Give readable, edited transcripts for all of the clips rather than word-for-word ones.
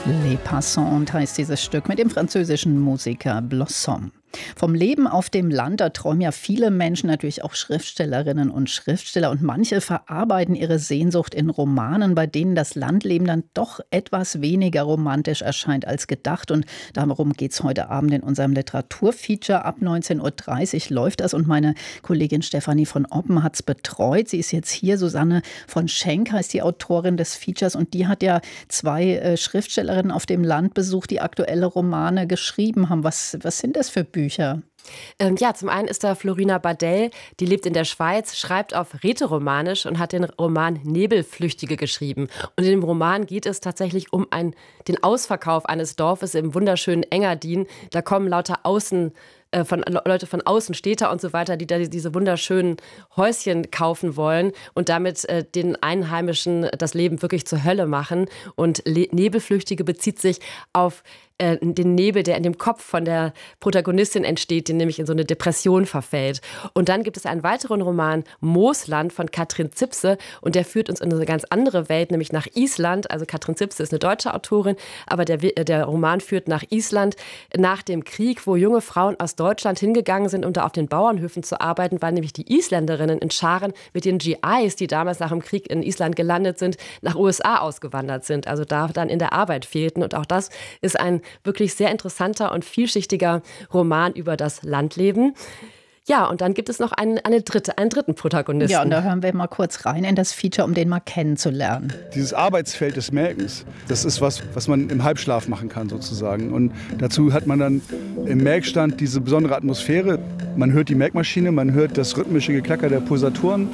Les Passants heißt dieses Stück mit dem französischen Musiker Blossom. Vom Leben auf dem Land, da träumen ja viele Menschen, natürlich auch Schriftstellerinnen und Schriftsteller. Und manche verarbeiten ihre Sehnsucht in Romanen, bei denen das Landleben dann doch etwas weniger romantisch erscheint als gedacht. Und darum geht es heute Abend in unserem Literaturfeature. Ab 19.30 Uhr läuft das und meine Kollegin Stefanie von Oppen hat es betreut. Sie ist jetzt hier. Susanne von Schenk heißt die Autorin des Features und die hat ja zwei Schriftstellerinnen auf dem Land besucht, die aktuelle Romane geschrieben haben. Was sind das für Bücher? Ja, zum einen ist da Florina Badell, die lebt in der Schweiz, schreibt auf Rätoromanisch und hat den Roman Nebelflüchtige geschrieben. Und in dem Roman geht es tatsächlich um den Ausverkauf eines Dorfes im wunderschönen Engadin. Da kommen lauter Leute von außen, Städter und so weiter, die da diese wunderschönen Häuschen kaufen wollen und damit den Einheimischen das Leben wirklich zur Hölle machen. Und Nebelflüchtige bezieht sich auf den Nebel, der in dem Kopf von der Protagonistin entsteht, die nämlich in so eine Depression verfällt. Und dann gibt es einen weiteren Roman, Moosland, von Katrin Zipse. Und der führt uns in eine ganz andere Welt, nämlich nach Island. Also Katrin Zipse ist eine deutsche Autorin, aber der Roman führt nach Island nach dem Krieg, wo junge Frauen aus Deutschland hingegangen sind, um da auf den Bauernhöfen zu arbeiten, weil nämlich die Isländerinnen in Scharen mit den GIs, die damals nach dem Krieg in Island gelandet sind, nach USA ausgewandert sind. Also da dann in der Arbeit fehlten. Und auch das ist ein wirklich sehr interessanter und vielschichtiger Roman über das Landleben. Ja, und dann gibt es noch einen dritten Protagonisten. Ja, und da hören wir mal kurz rein in das Feature, um den mal kennenzulernen. Dieses Arbeitsfeld des Melkens, das ist was man im Halbschlaf machen kann sozusagen. Und dazu hat man dann im Melkstand diese besondere Atmosphäre. Man hört die Melkmaschine, man hört das rhythmische Geklacker der Pulsatoren.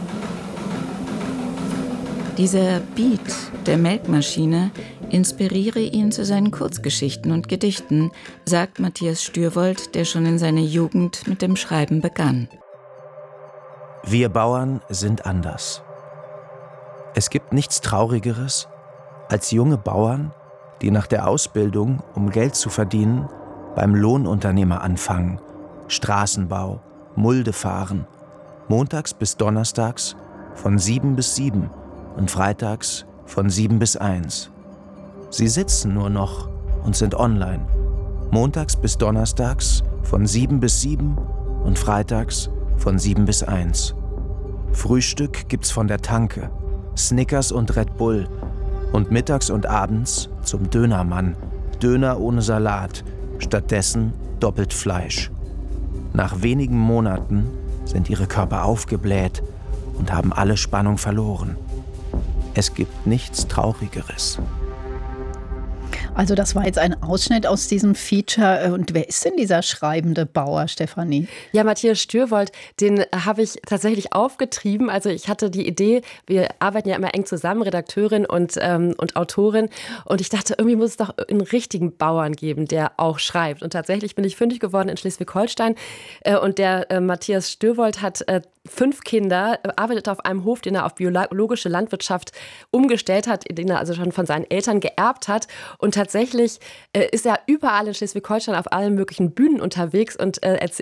Dieser Beat der Melkmaschine inspiriere ihn zu seinen Kurzgeschichten und Gedichten, sagt Matthias Stürwold, der schon in seiner Jugend mit dem Schreiben begann. Wir Bauern sind anders. Es gibt nichts Traurigeres als junge Bauern, die nach der Ausbildung, um Geld zu verdienen, beim Lohnunternehmer anfangen, Straßenbau, Mulde fahren, montags bis donnerstags von 7 bis 7 und freitags von 7 bis 1. Sie sitzen nur noch und sind online. Montags bis donnerstags von 7 bis 7 und freitags von 7 bis 1. Frühstück gibt's von der Tanke, Snickers und Red Bull. Und mittags und abends zum Dönermann, Döner ohne Salat, stattdessen doppelt Fleisch. Nach wenigen Monaten sind ihre Körper aufgebläht und haben alle Spannung verloren. Es gibt nichts Traurigeres. Also das war jetzt ein Ausschnitt aus diesem Feature. Und wer ist denn dieser schreibende Bauer, Stefanie? Ja, Matthias Stürwold, den habe ich tatsächlich aufgetrieben. Also ich hatte die Idee, wir arbeiten ja immer eng zusammen, Redakteurin und Autorin. Und ich dachte, irgendwie muss es doch einen richtigen Bauern geben, der auch schreibt. Und tatsächlich bin ich fündig geworden in Schleswig-Holstein. Und der Matthias Stürwold hat 5 Kinder, arbeitet auf einem Hof, den er auf biologische Landwirtschaft umgestellt hat, den er also schon von seinen Eltern geerbt hat. Und tatsächlich ist er überall in Schleswig-Holstein auf allen möglichen Bühnen unterwegs und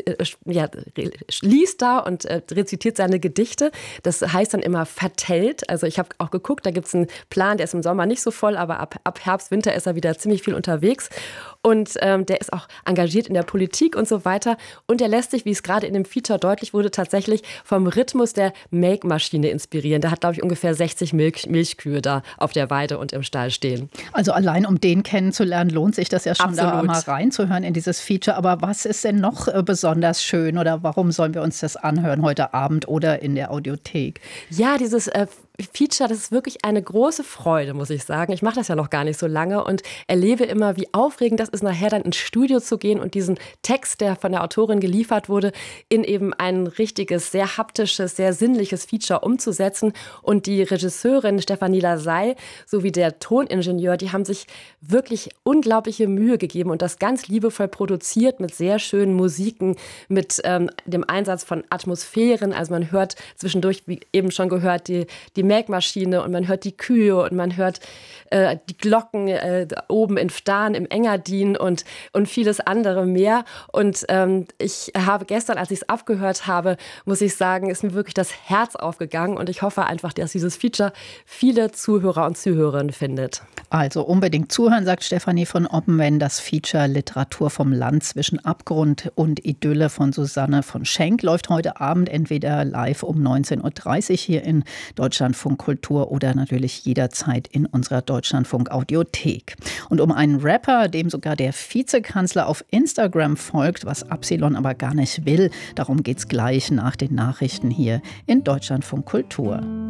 liest da und rezitiert seine Gedichte. Das heißt dann immer vertellt. Also ich habe auch geguckt, da gibt es einen Plan, der ist im Sommer nicht so voll, aber ab Herbst, Winter ist er wieder ziemlich viel unterwegs. Und der ist auch engagiert in der Politik und so weiter. Und er lässt sich, wie es gerade in dem Feature deutlich wurde, tatsächlich vom Rhythmus der Melkmaschine inspirieren. Der hat, glaube ich, ungefähr 60 Milchkühe da auf der Weide und im Stall stehen. Also allein um den kennenzulernen, lohnt sich das ja schon, Absolut. Da mal reinzuhören in dieses Feature. Aber was ist denn noch besonders schön oder warum sollen wir uns das anhören heute Abend oder in der Audiothek? Ja, dieses Feature, das ist wirklich eine große Freude, muss ich sagen. Ich mache das ja noch gar nicht so lange und erlebe immer, wie aufregend das ist, nachher dann ins Studio zu gehen und diesen Text, der von der Autorin geliefert wurde, in eben ein richtiges, sehr haptisches, sehr sinnliches Feature umzusetzen. Und die Regisseurin Stefanie Lasey sowie der Toningenieur, die haben sich wirklich unglaubliche Mühe gegeben und das ganz liebevoll produziert mit sehr schönen Musiken, mit dem Einsatz von Atmosphären. Also man hört zwischendurch, wie eben schon gehört, die Melkmaschine und man hört die Kühe und man hört die Glocken oben in Fdahn im Engadin und vieles andere mehr. Und ich habe gestern, als ich es abgehört habe, muss ich sagen, ist mir wirklich das Herz aufgegangen und ich hoffe einfach, dass dieses Feature viele Zuhörer und Zuhörerinnen findet. Also unbedingt zuhören, sagt Stefanie von Oppenwen. Das Feature Literatur vom Land zwischen Abgrund und Idylle von Susanne von Schenk läuft heute Abend entweder live um 19.30 Uhr hier in Deutschlandfunk Kultur oder natürlich jederzeit in unserer Deutschlandfunk Audiothek. Und um einen Rapper, dem sogar der Vizekanzler auf Instagram folgt, was Absilon aber gar nicht will, darum geht's gleich nach den Nachrichten hier in Deutschlandfunk Kultur.